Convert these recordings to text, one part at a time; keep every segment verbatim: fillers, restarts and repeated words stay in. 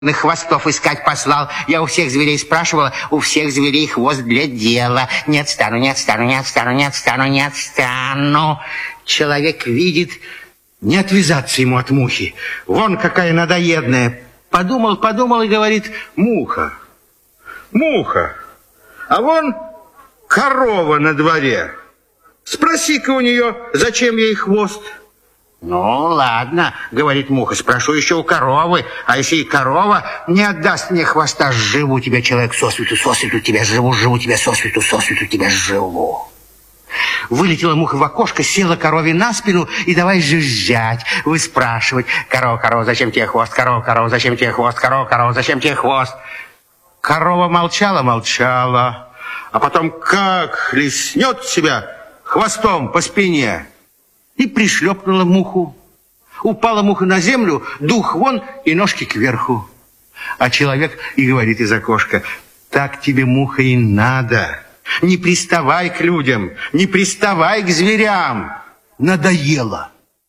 хвостов искать послал. Я у всех зверей спрашивала, у всех зверей хвост для дела. Не отстану, не отстану, не отстану, не отстану, не отстану. Человек видит, не отвязаться ему от мухи. Вон какая надоедная. Подумал, подумал и говорит: муха, муха, а вон корова на дворе. Спроси-ка у нее, зачем ей хвост. Ну, ладно, говорит муха, спрошу еще у коровы. А если и корова не отдаст мне хвоста, живу тебя, человек, сосвету, сосвету тебя живу, живу тебя, сосвету, сосвету тебя живу. Вылетела муха в окошко, села корове на спину и давай жужжать, выспрашивать: корова, корова, зачем тебе хвост? Корова, корова, зачем тебе хвост? Корова, корова, зачем тебе хвост? Корова молчала, молчала, а потом как хлестнет себя хвостом по спине и пришлепнула муху. Упала муха на землю, дух вон и ножки кверху. А человек и говорит из окошка: так тебе, муха, и надо. Не приставай к людям, не приставай к зверям. Надоело.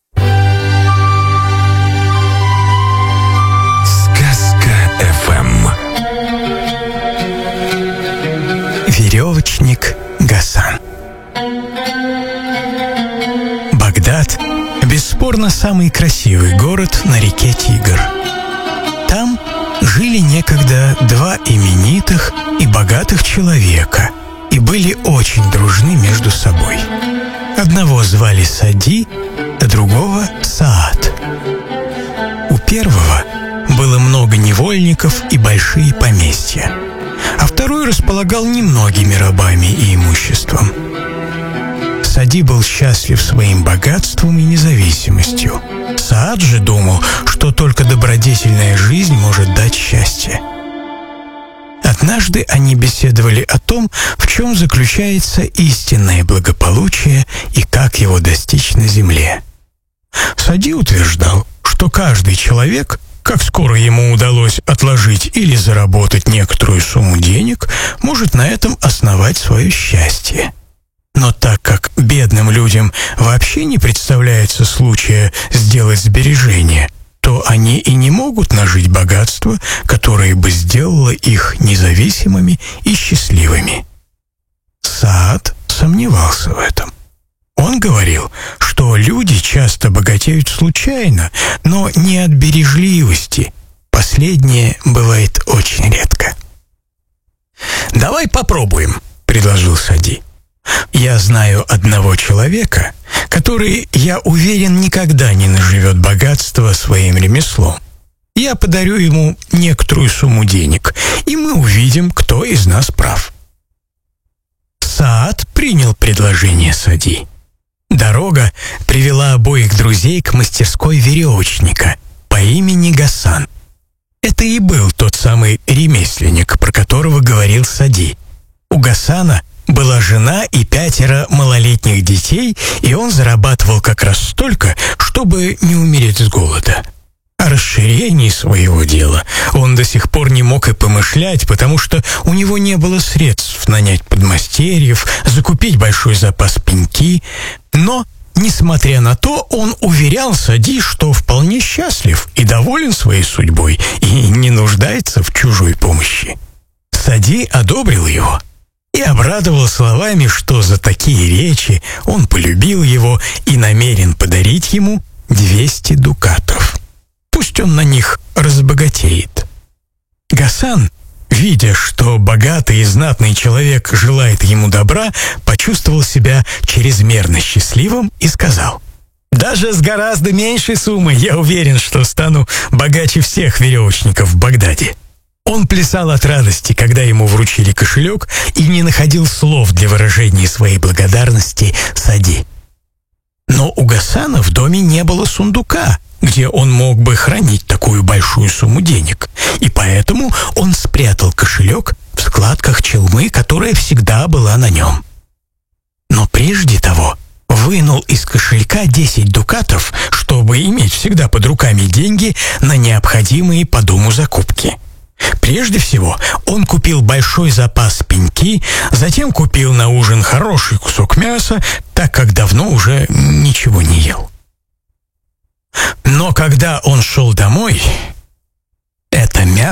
Сказка-ФМ. Веревочник Гасан. Багдад – бесспорно самый красивый город на реке Тигр. Там жили некогда два именитых и богатых человека и были очень дружны между собой. Одного звали Сади, а другого Саад. У первого было много невольников и большие поместья, а второй располагал немногими рабами и имуществом. Сади был счастлив своим богатством и независимостью. Саад же думал, что только добродетельная жизнь может дать счастье. Однажды они беседовали о том, в чем заключается истинное благополучие и как его достичь на земле. Сади утверждал, что каждый человек, как скоро ему удалось отложить или заработать некоторую сумму денег, может на этом основать свое счастье. Но так как бедным людям вообще не представляется случая сделать сбережения, то они и не могут нажить богатство, которое бы сделало их независимыми и счастливыми. Саад сомневался в этом. Он говорил, что люди часто богатеют случайно, но не от бережливости. Последнее бывает очень редко. «Давай попробуем», — предложил Сади. «Я знаю одного человека, который, я уверен, никогда не наживет богатство своим ремеслом. Я подарю ему некоторую сумму денег, и мы увидим, кто из нас прав». Саад принял предложение Сади. Дорога привела обоих друзей к мастерской веревочника по имени Гасан. Это и был тот самый ремесленник, про которого говорил Сади. У Гасана была жена и пятеро малолетних детей, и он зарабатывал как раз столько, чтобы не умереть с голода. О расширении своего дела он до сих пор не мог и помышлять, потому что у него не было средств нанять подмастерьев, закупить большой запас пеньки. Но, несмотря на то, он уверял Сади, что вполне счастлив и доволен своей судьбой и не нуждается в чужой помощи. Сади одобрил его и обрадовал словами, что за такие речи он полюбил его и намерен подарить ему двести дукатов. Пусть он на них разбогатеет. Гасан, видя, что богатый и знатный человек желает ему добра, почувствовал себя чрезмерно счастливым и сказал: «Даже с гораздо меньшей суммой я уверен, что стану богаче всех веревочников в Багдаде». Он плясал от радости, когда ему вручили кошелек, и не находил слов для выражения своей благодарности Сади. Но у Гасана в доме не было сундука, где он мог бы хранить такую большую сумму денег, и поэтому он спрятал кошелек в складках челмы, которая всегда была на нем. Но прежде того вынул из кошелька десять дукатов, чтобы иметь всегда под руками деньги на необходимые по дому закупки. Прежде всего, он купил большой запас пеньки, затем купил на ужин хороший кусок мяса, так как давно уже ничего не ел. Но когда он шел домой, это мягко.